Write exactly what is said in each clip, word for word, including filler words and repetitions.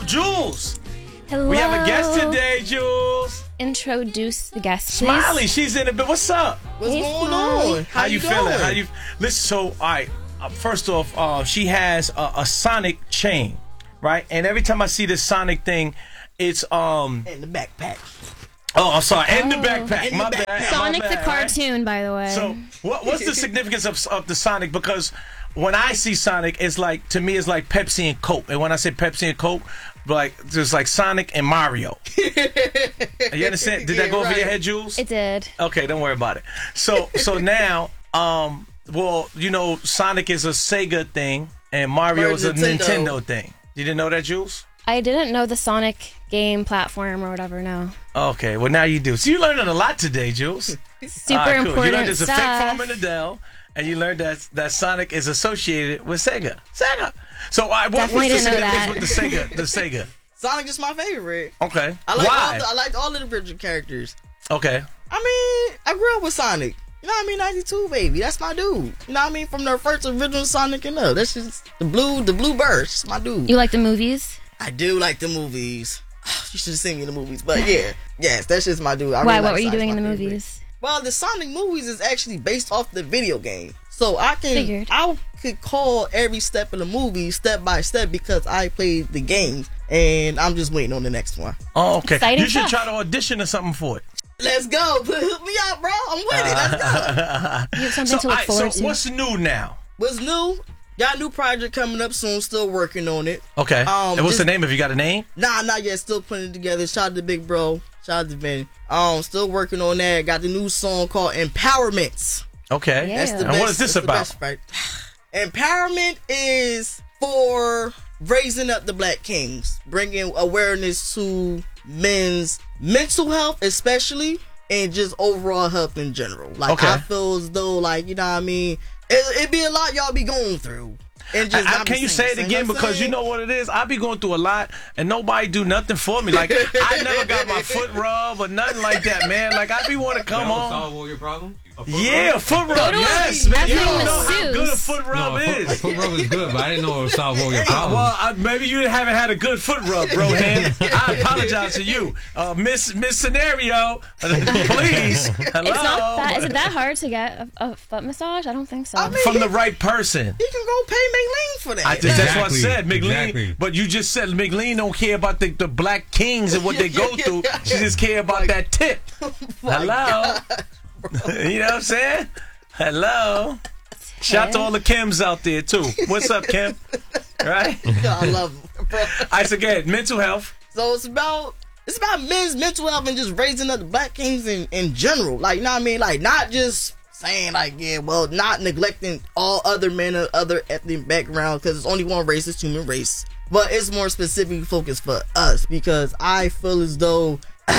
up, Jules? Hello. We have a guest today, Jules. Introduce the guest, please. Smiley, she's in it. But what's up? What's Hey, going Smiley. on? How, How you, you feeling? How you listen? So, all right. Uh, first off, uh, she has a, a Sonic chain, right? And every time I see this Sonic thing, it's um. In the backpack. Oh, I'm sorry. In the Oh. backpack. In my the bad. backpack. Sonic my the bad, right? cartoon, by the way. So, what, what's the significance of, of the Sonic? Because when I see Sonic, it's like, to me, it's like Pepsi and Coke. And when I say Pepsi and Coke, like there's like Sonic and Mario. You understand? Did that Yeah, go over right. your head, Jules? It did. Okay, don't worry about it. So, so now, um, well, you know, Sonic is a Sega thing, and Mario is a Nintendo. Nintendo thing. You didn't know that, Jules? I didn't know the Sonic game platform or whatever, no. Okay, well now you do. So you learning a lot today, Jules. Super All right, cool. important You learned there's a stuff. fake farm in Adele, and you learned that that Sonic is associated with Sega. Sega. So, I, what, Definitely what's the didn't know significance that. with the Sega? The Sega. Sonic is my favorite. Okay. I like Why? all the, I liked all of the original characters. Okay. I mean, I grew up with Sonic. You know what I mean? ninety-two, baby. That's my dude. You know what I mean? From the first original Sonic and up. That's just the blue, the blue burst. My dude. You like the movies? I do like the movies. You should have seen me in the movies, but yeah, yes, that's just my dude. I Why? really What like were you Sonic's doing in my the favorite. movies? Well, the Sonic movies is actually based off the video game. So I can, Figured. I could call every step of the movie step by step because I played the games and I'm just waiting on the next one. Oh, okay. Exciting you should stuff. try to audition or something for it. Let's go. Hook me up, bro. I'm with it. Let's go. You have something So, to look alright, forward so to. what's new now? What's new? Got a new project coming up soon. Still working on it. Okay. Um, and what's just- the name? If you got a name? Nah, not yet. Still putting it together. Shout out to Big Bro. Shout out to Vinny. Um, still working on that. Got the new song called Empowerments. Okay. Yeah. That's the And best, what is this that's the about? best, right? Empowerment is for raising up the Black Kings, bringing awareness to men's mental health, especially, and just overall health in general. Like, Okay. I feel as though, like, you know what I mean? It, it'd be a lot y'all be going through. And just I- I- not can be you saying say the it same, again? know what I'm Because you saying? know what it is. I be going through a lot, and nobody do nothing for me. Like I never got my foot rub or nothing like that, man. Like I be want to come That will on. solve all your problems? A foot Yeah, rub? foot rub. to Yes, a- man. You I've don't been know how masseuse. good a foot rub No, a foot, a is. foot rub is good, but I didn't know it would solve all your Uh, problems. well, I, maybe you haven't had a good foot rub, bro, man. I apologize to you, uh, Miss Miss Scenario. Please, hello. It's not that. Is it that hard to get a, a foot massage? I don't think so. I mean, From the right person. He can go pay Maylene for that. I think that's what I Exactly, said, McLean. exactly. But you just said McLean don't care about the, the Black Kings and what they go through. She just care about that tip. Hello. You know what I'm saying? Hello. Shout out to all the Kims out there too. What's up, Kim? Right? I love him, bro. I again, mental health. So it's about it's about men's mental health and just raising up the Black Kings in, in general. Like, you know what I mean? Like, not just saying, like, yeah, well, not neglecting all other men of other ethnic backgrounds because it's only one race, it's human race. But it's more specifically focused for us because I feel as though,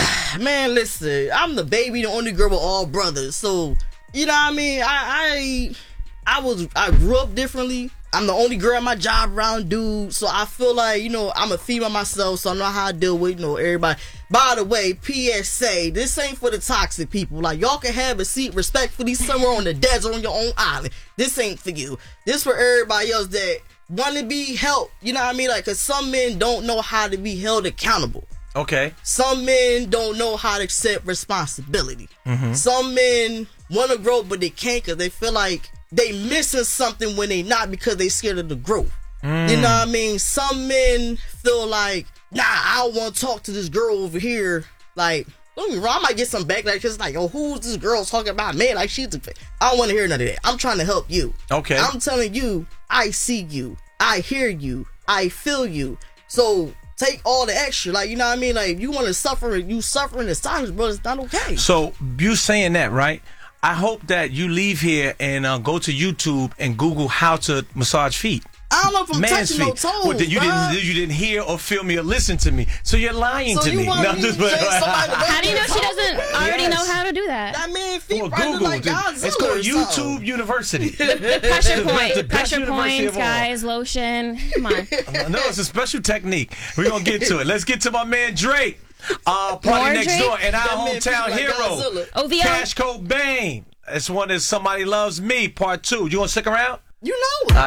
man, listen, I'm the baby, the only girl with all brothers. So, you know what I mean? I, I, I was, I grew up differently. I'm the only girl at my job around dudes, so I feel like, you know, I'm a female myself, so I know how to deal with, you know, everybody. By the way, P S A, this ain't for the toxic people. Like, y'all can have a seat respectfully somewhere on the desert on your own island. This ain't for you. This for everybody else that want to be helped. You know what I mean? Like, because some men don't know how to be held accountable. Okay. Some men don't know how to accept responsibility. Some men want to grow, but they can't because they feel like they missing something when they not because they scared of the growth. You know what I mean? Some men feel like, nah, I don't want to talk to this girl over here. Like, don't get me wrong, I might get some backlash because like, oh, who's this girl talking about? Man, like she's. A I don't want to hear none of that. I'm trying to help you. Okay. I'm telling you, I see you, I hear you, I feel you. So take all the extra, like, you know what I mean? Like, if you want to suffer, you suffering in silence, bro. It's not okay. So you saying that, right? I hope that you leave here and uh, go to YouTube and Google how to massage feet. I don't know if I'm Man's touching no feet. toes, What, that you bruh. didn't you didn't hear or feel me or listen to me. So you're lying So to you me. want No, me just- to chase somebody to How do you know she doesn't already Yes. know how to do that? That man feet Well, probably look Google. like dude. Godzilla It's called or YouTube something. University. The pressure The point, best pressure university points, of all. guys, lotion. Come on. No, it's a special technique. We're going to get to it. Let's get to my man Drake. Uh, Party More Next Drake? Door and our That man feet hometown like hero. Godzilla. O V O. Cash Cobain. This one is Somebody Loves Me, part two. You want to stick around? You know it.